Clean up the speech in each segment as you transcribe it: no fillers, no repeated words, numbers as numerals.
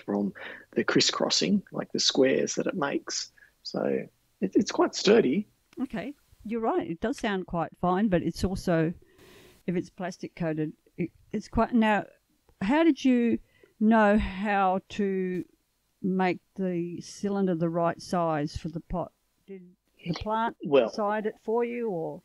from the crisscrossing, like the squares that it makes. So it's quite sturdy. Okay, you're right. It does sound quite fine, but it's also, if it's plastic coated, it's quite. Now, how did you know how to make the cylinder the right size for the pot? Did the plant Well, decide it for you, or?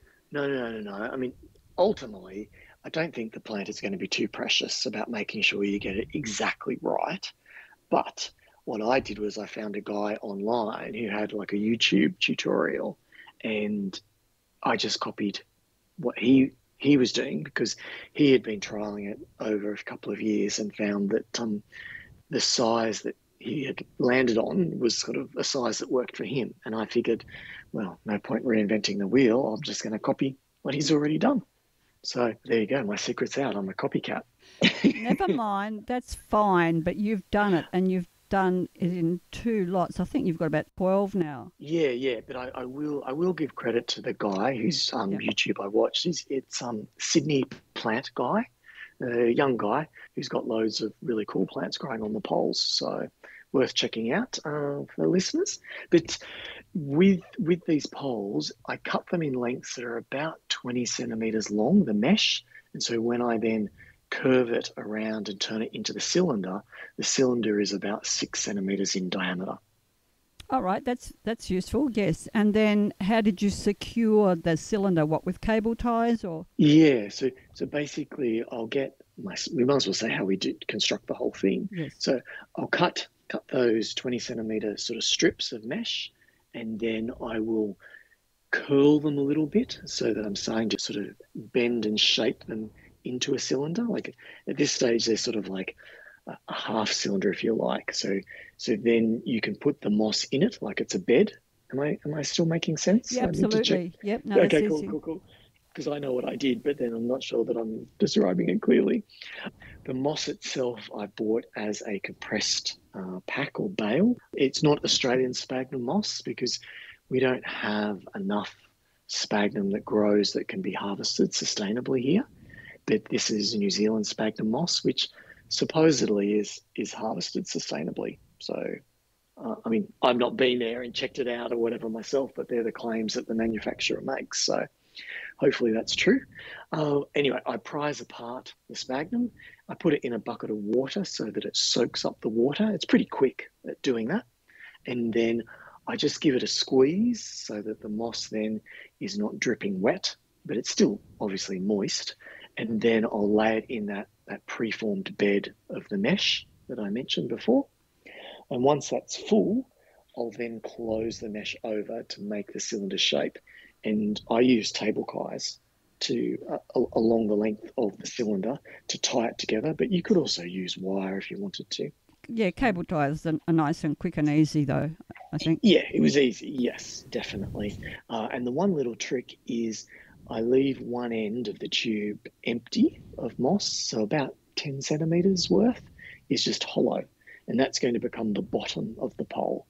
no. I mean, ultimately, I don't think the plant is going to be too precious about making sure you get it exactly right. But what I did was I found a guy online who had like a YouTube tutorial, and I just copied what he was doing because he had been trialing it over a couple of years and found that the size that he had landed on was sort of a size that worked for him. And I figured, well, no point reinventing the wheel. I'm just going to copy what he's already done. So there you go. My secret's out. I'm a copycat. Never mind, that's fine, but you've done it and you've done it in two lots. I think you've got about 12 now. Yeah. But I will give credit to the guy whose Yep. YouTube I watched. It's Sydney Plant Guy, a young guy who's got loads of really cool plants growing on the poles. So worth checking out for listeners. But with these poles, I cut them in lengths that are about 20 centimeters long, the mesh. And so when I then curve it around and turn it into the cylinder is about 6 centimeters in diameter. All right, that's useful. Yes. And then how did you secure the cylinder? What, with cable ties or? Yeah, so basically, we might as well say how we do construct the whole thing. Yes. So I'll cut those 20 centimeter sort of strips of mesh, and then I will curl them a little bit so that I'm starting to sort of bend and shape them into a cylinder. Like at this stage, they're sort of like a half cylinder, if you like. So then you can put the moss in it like it's a bed. Am I still making sense? Yeah, I need to check. absolutely. Yep. No, that's Okay, cool, easy. cool, cool. Because I know what I did, but then I'm not sure that I'm describing it clearly. The moss itself I bought as a compressed pack or bale. It's not Australian sphagnum moss because we don't have enough sphagnum that grows that can be harvested sustainably here. But this is New Zealand sphagnum moss, which supposedly is harvested sustainably. So, I mean, I've not been there and checked it out or whatever myself, but they're the claims that the manufacturer makes. So hopefully that's true. Anyway, I prise apart the sphagnum. I put it in a bucket of water so that it soaks up the water. It's pretty quick at doing that. And then I just give it a squeeze so that the moss then is not dripping wet, but it's still obviously moist. And then I'll lay it in that preformed bed of the mesh that I mentioned before. And once that's full, I'll then close the mesh over to make the cylinder shape. And I use table ties to along the length of the cylinder to tie it together. But you could also use wire if you wanted to. Yeah, cable ties are nice and quick and easy, though, I think. Yeah, it was easy. Yes, definitely. And the one little trick is I leave one end of the tube empty of moss, so about 10 centimeters worth is just hollow, and that's going to become the bottom of the pole.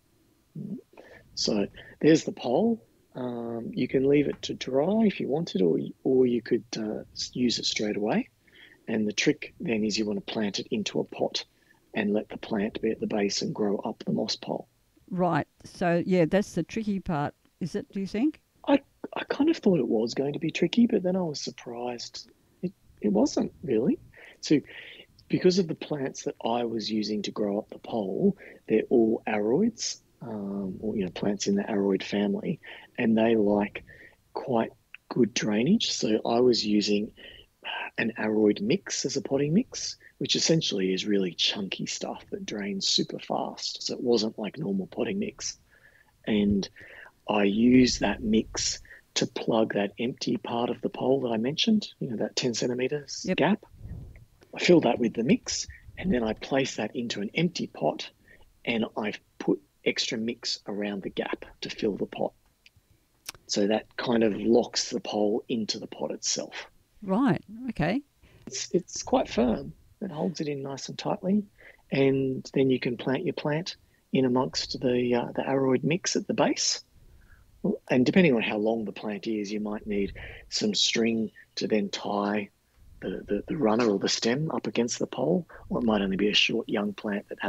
So there's the pole. You can leave it to dry if you wanted, or you could use it straight away. And the trick then is you want to plant it into a pot and let the plant be at the base and grow up the moss pole. Right. So, yeah, that's the tricky part, is it, do you think? I, I kind of thought it was going to be tricky, but then I was surprised it wasn't really. So, because of the plants that I was using to grow up the pole, they're all aroids, or plants in the aroid family, and they like quite good drainage. So I was using an aroid mix as a potting mix, which essentially is really chunky stuff that drains super fast. So it wasn't like normal potting mix. And I use that mix to plug that empty part of the pole that I mentioned, that 10 centimeters Yep. gap. I fill that with the mix and then I place that into an empty pot and I've put extra mix around the gap to fill the pot. So that kind of locks the pole into the pot itself. Right. Okay. It's quite firm. It holds it in nice and tightly, and then you can plant your plant in amongst the aroid mix at the base. And depending on how long the plant is, you might need some string to then tie the runner or the stem up against the pole, or it might only be a short young plant that